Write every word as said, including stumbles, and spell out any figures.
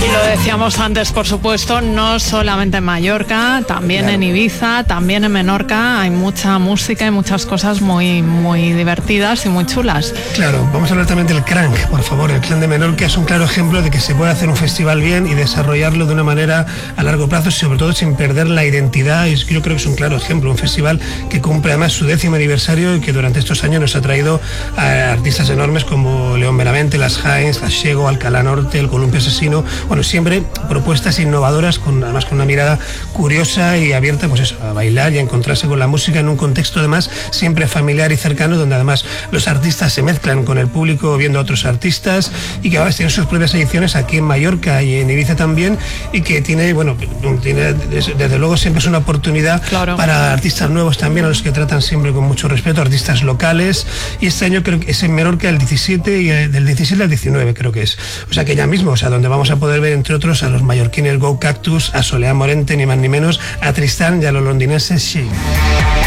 Y lo decíamos antes, por supuesto, no solamente en Mallorca, también claro. en Ibiza, también en Menorca, hay mucha música y muchas cosas muy, muy divertidas y muy chulas. Claro, vamos a hablar también del Cranc, por favor. El Clan de Menorca es un claro ejemplo de que se puede hacer un festival bien y desarrollarlo de una manera a largo plazo, sobre todo sin perder la identidad. Y yo creo que es un claro ejemplo, un festival que cumple además su décimo aniversario y que durante estos años nos ha traído a artistas enormes como León Benavente, Las Jaens, Las Xego, Alcalá Norte, El Columpio Asesino. Bueno, siempre propuestas innovadoras, con, además con una mirada curiosa y abierta, pues eso, a bailar y a encontrarse con la música en un contexto además siempre familiar y cercano, donde además los artistas se mezclan con el público viendo a otros artistas y que ahora tienen sus propias ediciones aquí en Mallorca y en Ibiza también, y que tiene, bueno, tiene, desde luego siempre es una oportunidad claro. para artistas nuevos también, a los que tratan siempre con mucho respeto, artistas locales, y este año creo que es en Menorca el diecisiete y del diecisiete al diecinueve creo que es, o sea que ya mismo, o sea, donde vamos a poder ver entre otros a los mallorquines Go Cactus, a Soleá Morente, ni más ni menos, a Tristán y a los londinenses She.